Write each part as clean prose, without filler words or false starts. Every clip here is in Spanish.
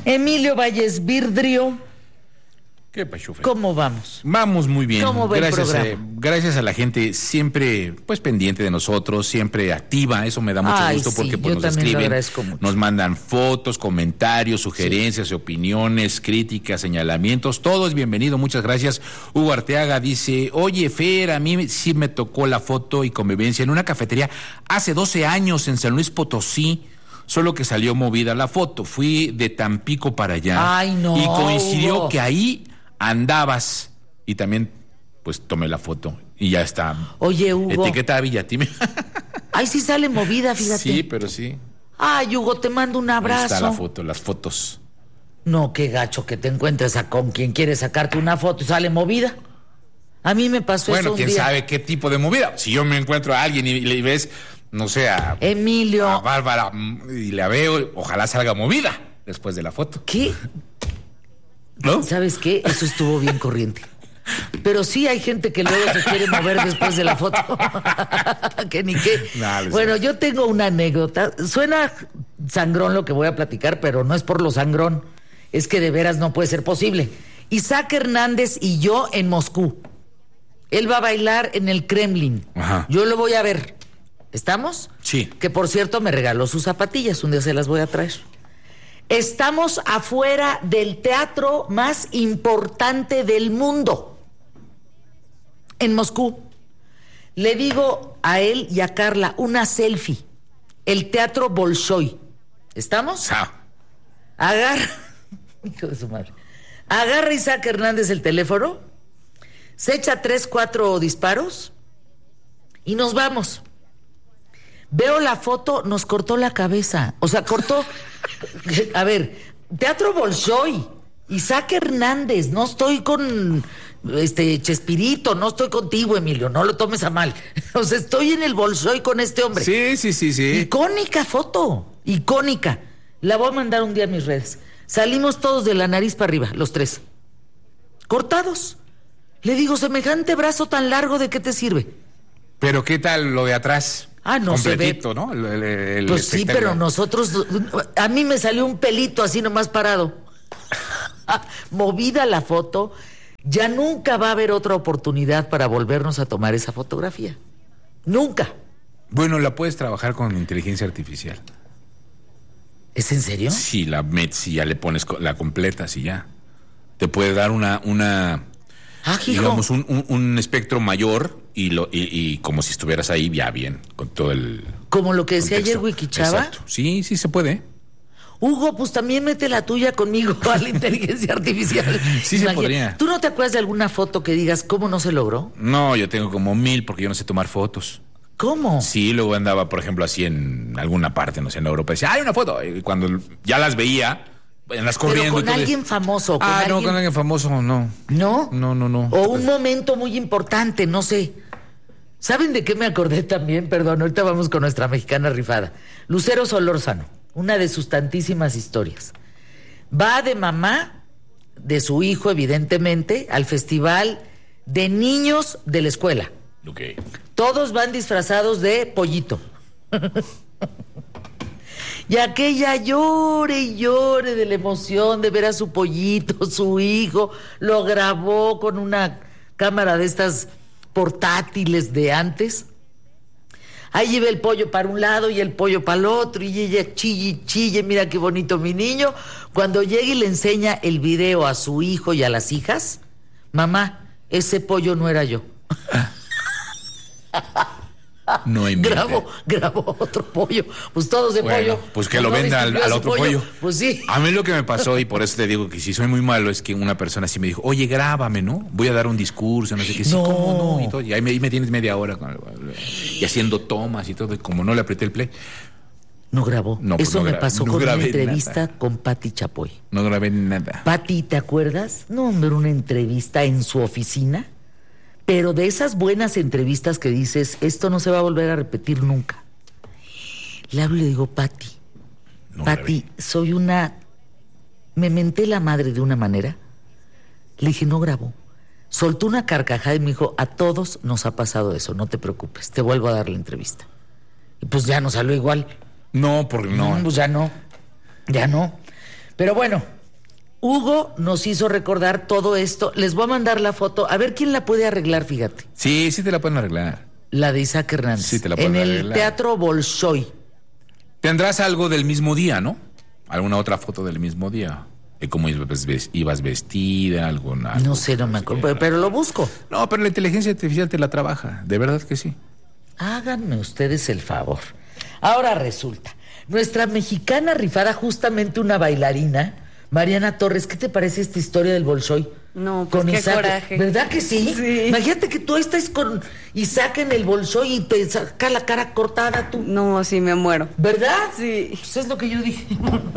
Emilio Valles Virdrio. ¿Qué pasó, Fer? ¿Cómo vamos? Vamos muy bien. ¿Cómo va el programa? Gracias a la gente siempre pues pendiente de nosotros, siempre activa. Eso me da mucho gusto porque sí, pues, yo nos también lo escriben, agradezco mucho. nos mandan fotos, comentarios, sugerencias, opiniones, críticas, señalamientos. Todo es bienvenido. Muchas gracias. Hugo Arteaga dice: oye, Fer, a mí sí me tocó la foto y convivencia en una cafetería hace 12 años en San Luis Potosí. Solo que salió movida la foto. Fui de Tampico para allá. Ay, no, y coincidió Hugo, que ahí andabas y también pues tomé la foto y ya está. Oye, Hugo. Etiqueta a Villatime. Ay, sí sale movida, fíjate. Sí, pero sí. Ay, Hugo, te mando un abrazo. Ahí está la foto, las fotos. No, qué gacho que te encuentres con quien quiere sacarte una foto y sale movida. A mí me pasó eso Bueno, un quién día. sabe qué tipo de movida. Si yo me encuentro a alguien y le ves, no sé, a Emilio. Bárbara y la veo, ojalá salga movida después de la foto. ¿Qué? ¿No? ¿Sabes qué? Eso estuvo bien corriente. Pero sí hay gente que luego se quiere mover después de la foto. Que ni qué. Bueno, yo tengo una anécdota. Suena sangrón lo que voy a platicar, pero no es por lo sangrón. Es que de veras no puede ser posible. Isaac Hernández y yo en Moscú. Él va a bailar en el Kremlin. Ajá. Yo lo voy a ver. ¿Estamos? Sí. Que por cierto me regaló sus zapatillas. Un día se las voy a traer. Estamos afuera del teatro más importante del mundo, en Moscú. Le digo a él y a Carla una selfie. El Teatro Bolshoi. ¿Estamos? Agarra. Hijo de su madre. Agarra Isaac Hernández el teléfono, se echa 3, 4 disparos y nos vamos. Veo la foto, nos cortó la cabeza. O sea, cortó. A ver, Teatro Bolshoi, Isaac Hernández, no estoy con Chespirito, no estoy contigo, Emilio, no lo tomes a mal. O sea, estoy en el Bolshoi con este hombre. Sí. Icónica foto, icónica. La voy a mandar un día a mis redes. Salimos todos de la nariz para arriba, los 3. Cortados. Le digo, semejante brazo tan largo, ¿de qué te sirve? Pero ¿qué tal lo de atrás? No completito, se ve. ¿no? Pues sí, pero nosotros, a mí me salió un pelito así nomás parado. Movida la foto, ya nunca va a haber otra oportunidad para volvernos a tomar esa fotografía. Nunca. Bueno, la puedes trabajar con inteligencia artificial. ¿Es en serio? Sí, la metes y ya le pones la completas y ya. Te puede dar digamos, un espectro mayor y como si estuvieras ahí ya bien, con todo el como lo que decía contexto. ayer Wikichava. Exacto. Sí, se puede. Hugo, pues también mete la tuya conmigo a la inteligencia artificial. Sí, se podría. ¿Tú no te acuerdas de alguna foto que digas cómo no se logró? No, yo tengo como 1000 porque yo no sé tomar fotos. ¿Cómo? Sí, luego andaba, por ejemplo, así en alguna parte, no sé, en Europa, decía, hay una foto. Y cuando ya las veía, en las corriendo. Pero con alguien famoso. No, con alguien famoso, no. ¿No? No. O un momento muy importante, no sé. ¿Saben de qué me acordé también? Perdón, ahorita vamos con nuestra mexicana rifada. Lucero Solórzano, una de sus tantísimas historias. Va de mamá, de su hijo, evidentemente, al festival de niños de la escuela. Okay. Todos van disfrazados de pollito. Y aquella llore y llore de la emoción de ver a su pollito, su hijo. Lo grabó con una cámara de estas portátiles de antes. Ahí lleva el pollo para un lado y el pollo para el otro. Y ella chille, mira qué bonito mi niño. Cuando llega y le enseña el video a su hijo y a las hijas, mamá, ese pollo no era yo. No grabó otro pollo. Pues todos de pollo. Pues que lo venda al otro pollo. Pues sí. A mí lo que me pasó, y por eso te digo que si soy muy malo, es que una persona así me dijo, oye, grábame, ¿no? Voy a dar un discurso, no sé qué. Sí, ¿cómo no? Y todo. Y ahí me tienes media hora y haciendo tomas y todo. Y como no le apreté el play. No grabó. No, pues eso me pasó con una entrevista nada. Con Pati Chapoy. No grabé nada. Pati, ¿te acuerdas? No, hombre, una entrevista en su oficina. Pero de esas buenas entrevistas que dices, esto no se va a volver a repetir nunca. Le hablo y le digo, Pati, soy me menté la madre de una manera. Le dije, no grabó. Soltó una carcajada y me dijo, a todos nos ha pasado eso, no te preocupes, te vuelvo a dar la entrevista. Y pues ya no salió igual. No, porque no. Pues ya no. Pero bueno, Hugo nos hizo recordar todo esto. Les voy a mandar la foto. A ver quién la puede arreglar, fíjate. Sí, sí te la pueden arreglar. La de Isaac Hernández. Sí te la pueden arreglar. En arreglar. el Teatro Bolshoi. Tendrás algo del mismo día, ¿no? Alguna otra foto del mismo día. De cómo ibas vestida, alguna... No sé, no me acuerdo, pero lo busco. No, pero la inteligencia artificial te la trabaja. De verdad que sí. Háganme ustedes el favor. Ahora resulta, nuestra mexicana rifada, justamente una bailarina, Mariana Torres. ¿Qué te parece esta historia del Bolshoi? No, pues con qué Isaac. coraje. ¿Verdad que sí? Sí. Imagínate que tú estés con Isaac en el Bolshoi y te saca la cara cortada tú. No, sí, me muero. ¿Verdad? Sí. Pues es lo que yo dije.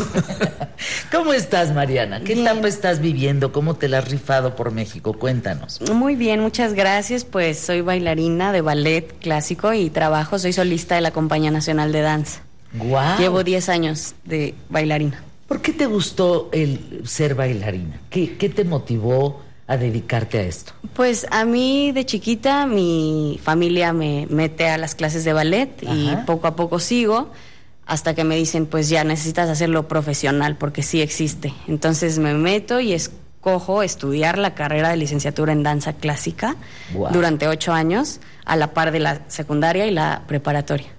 ¿Cómo estás, Mariana? ¿Qué Bien. etapa estás viviendo? ¿Cómo te la has rifado por México? Cuéntanos. Muy bien, muchas gracias. Pues soy bailarina de ballet clásico y soy solista de la Compañía Nacional de Danza. Guau. Llevo 10 años de bailarina. ¿Por qué te gustó el ser bailarina? ¿Qué te motivó a dedicarte a esto? Pues a mí de chiquita mi familia me mete a las clases de ballet y Ajá. poco a poco sigo hasta que me dicen pues ya necesitas hacerlo profesional porque sí existe. Entonces me meto y escojo estudiar la carrera de licenciatura en danza clásica Wow. durante 8 años a la par de la secundaria y la preparatoria.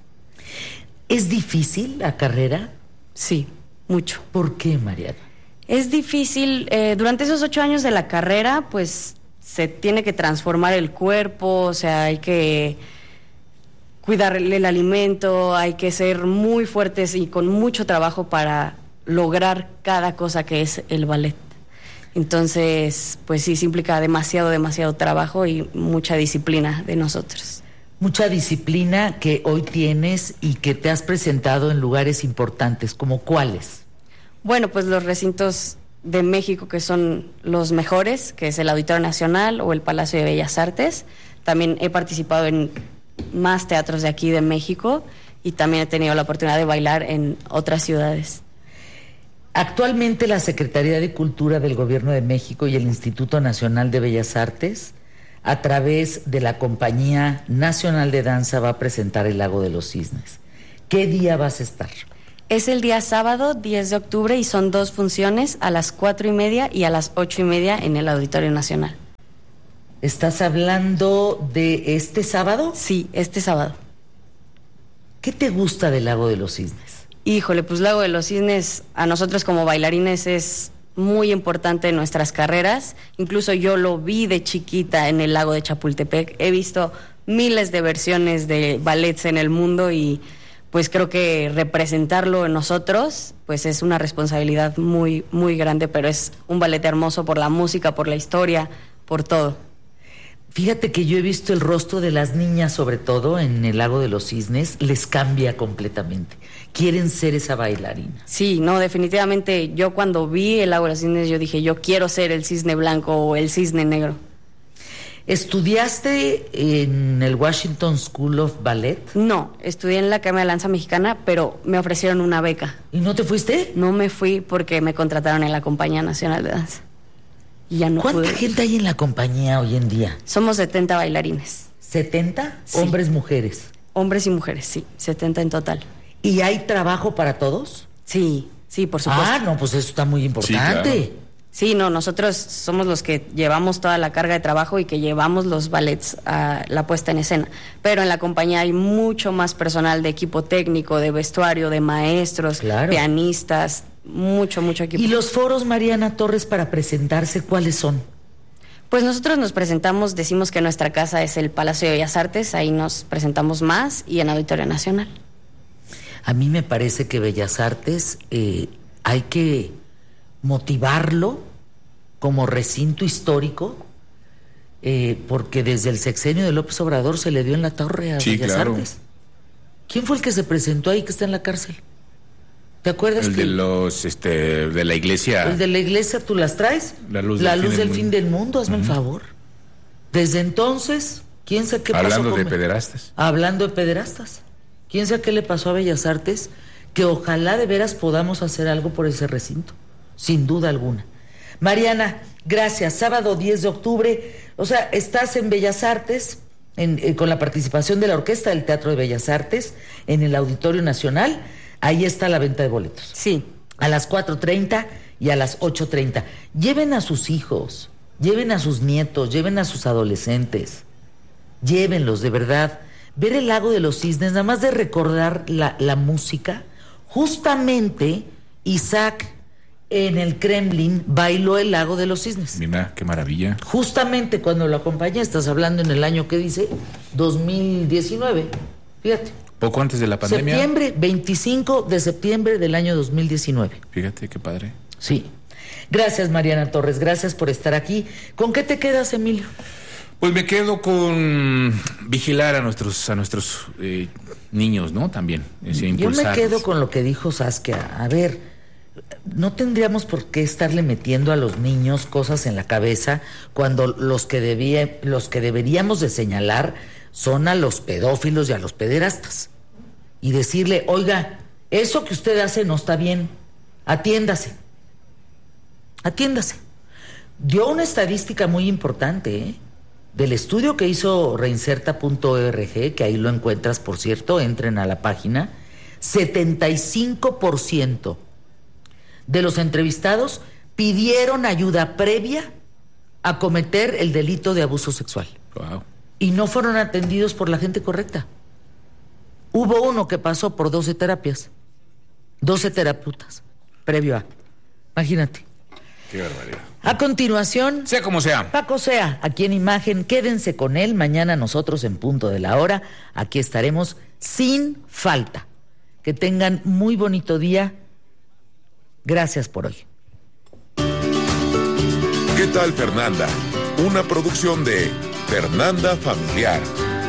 ¿Es difícil la carrera? Sí, mucho. ¿Por qué, Mariana? Es difícil, durante esos 8 años de la carrera, pues se tiene que transformar el cuerpo, o sea, hay que cuidarle el alimento, hay que ser muy fuertes y con mucho trabajo para lograr cada cosa que es el ballet. Entonces, pues sí, se implica demasiado trabajo y mucha disciplina de nosotros. Mucha disciplina que hoy tienes y que te has presentado en lugares importantes, ¿como cuáles? Bueno, pues los recintos de México que son los mejores, que es el Auditorio Nacional o el Palacio de Bellas Artes. También he participado en más teatros de aquí de México y también he tenido la oportunidad de bailar en otras ciudades. Actualmente la Secretaría de Cultura del Gobierno de México y el Instituto Nacional de Bellas Artes, a través de la Compañía Nacional de Danza, va a presentar El Lago de los Cisnes. ¿Qué día vas a estar? Es el día sábado 10 de octubre y son 2 funciones a las 4:30 y a las 8:30 en el Auditorio Nacional. ¿Estás hablando de este sábado? Sí, este sábado. ¿Qué te gusta del Lago de los Cisnes? Híjole, pues Lago de los Cisnes a nosotros como bailarines es muy importante en nuestras carreras. Incluso yo lo vi de chiquita en el lago de Chapultepec. He visto miles de versiones de ballets en el mundo y pues creo que representarlo en nosotros pues es una responsabilidad muy grande, pero es un ballet hermoso por la música, por la historia, por todo. Fíjate que yo he visto el rostro de las niñas, sobre todo en el Lago de los Cisnes, les cambia completamente. Quieren ser esa bailarina. Sí, no, definitivamente yo cuando vi el Lago de los Cisnes yo dije, yo quiero ser el cisne blanco o el cisne negro. ¿Estudiaste en el Washington School of Ballet? No, estudié en la Academia de Danza Mexicana, pero me ofrecieron una beca. ¿Y no te fuiste? No me fui porque me contrataron en la Compañía Nacional de Danza. Y ya no ¿Cuánta pude. gente hay en la compañía hoy en día? Somos 70 bailarines. ¿70? Sí. Hombres, mujeres. Hombres y mujeres, sí, 70 en total. ¿Y hay trabajo para todos? Sí, por supuesto. Ah, no, pues eso está muy importante. Sí, claro. Sí, no, nosotros somos los que llevamos toda la carga de trabajo y que llevamos los ballets a la puesta en escena. Pero en la compañía hay mucho más personal de equipo técnico, de vestuario, de maestros, Claro. pianistas, mucho equipo. ¿Y los foros, Mariana Torres, para presentarse, cuáles son? Pues nosotros nos presentamos, decimos que nuestra casa es el Palacio de Bellas Artes, ahí nos presentamos más, y en Auditorio Nacional. A mí me parece que Bellas Artes hay que motivarlo como recinto histórico, porque desde el sexenio de López Obrador se le dio en la torre a Sí, Bellas claro. Artes. ¿Quién fue el que se presentó ahí que está en la cárcel? ¿Te acuerdas? El que de los, de la iglesia. el de la iglesia, ¿tú las traes? La luz del fin del mundo, hazme el favor. Desde entonces, ¿quién sabe qué pasó? Hablando de con- pederastas. Hablando de pederastas. ¿Quién sabe qué le pasó a Bellas Artes? Que ojalá de veras podamos hacer algo por ese recinto, sin duda alguna. Mariana, gracias. Sábado 10 de octubre, o sea, estás en Bellas Artes, con la participación de la Orquesta del Teatro de Bellas Artes, en el Auditorio Nacional. Ahí está la venta de boletos. Sí, a las 4:30 y a las 8:30. Lleven a sus hijos, lleven a sus nietos, lleven a sus adolescentes. Llévenlos, de verdad. Ver el Lago de los Cisnes, nada más de recordar la música. Justamente Isaac en el Kremlin bailó el Lago de los Cisnes. Mira, qué maravilla. Justamente cuando lo acompañé, estás hablando en el año que dice 2019. Fíjate. Poco antes de la pandemia. 25 de septiembre del año 2019. Fíjate, qué padre. Sí. Gracias, Mariana Torres, gracias por estar aquí. ¿Con qué te quedas, Emilio? Pues me quedo con vigilar a nuestros niños, ¿no? También. Yo me quedo con lo que dijo Saskia. A ver, no tendríamos por qué estarle metiendo a los niños cosas en la cabeza cuando los que deberíamos de señalar son a los pedófilos y a los pederastas. Y decirle, oiga, eso que usted hace no está bien, atiéndase. Dio una estadística muy importante, del estudio que hizo reinserta.org, que ahí lo encuentras, por cierto, entren a la página. 75% de los entrevistados pidieron ayuda previa a cometer el delito de abuso sexual. Wow. Y no fueron atendidos por la gente correcta. Hubo uno que pasó por 12 terapias, 12 terapeutas, previo a. Imagínate. Qué barbaridad. A continuación, Sea como sea. Paco Sea, aquí en Imagen, quédense con él. Mañana nosotros en punto de la hora, aquí estaremos sin falta. Que tengan muy bonito día. Gracias por hoy. ¿Qué tal, Fernanda? Una producción de Fernanda Familiar.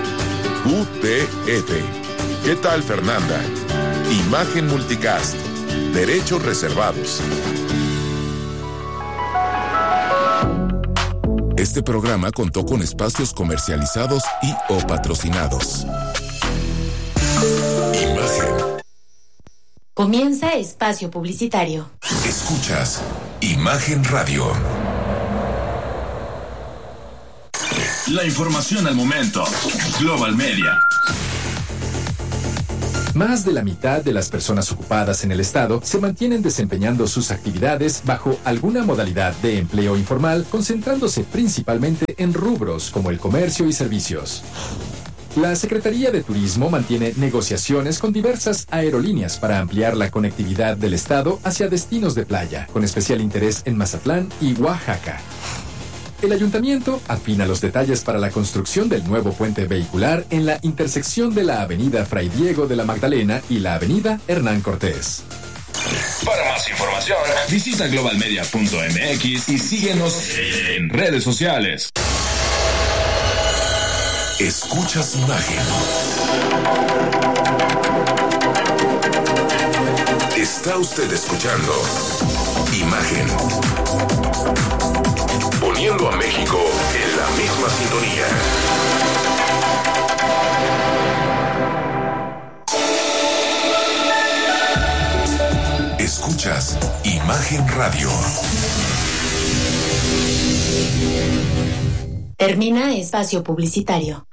UTF. ¿Qué tal, Fernanda? Imagen Multicast. Derechos reservados. Este programa contó con espacios comercializados y o patrocinados. Imagen. Comienza espacio publicitario. Escuchas Imagen Radio. La información al momento. Global Media. Más de la mitad de las personas ocupadas en el Estado se mantienen desempeñando sus actividades bajo alguna modalidad de empleo informal, concentrándose principalmente en rubros como el comercio y servicios. La Secretaría de Turismo mantiene negociaciones con diversas aerolíneas para ampliar la conectividad del Estado hacia destinos de playa, con especial interés en Mazatlán y Oaxaca. El ayuntamiento afina los detalles para la construcción del nuevo puente vehicular en la intersección de la avenida Fray Diego de la Magdalena y la avenida Hernán Cortés. Para más información, visita globalmedia.mx y síguenos en redes sociales. Escuchas Imagen. Está usted escuchando Imagen. Poniendo a México en la misma sintonía. Escuchas Imagen Radio. Termina espacio publicitario.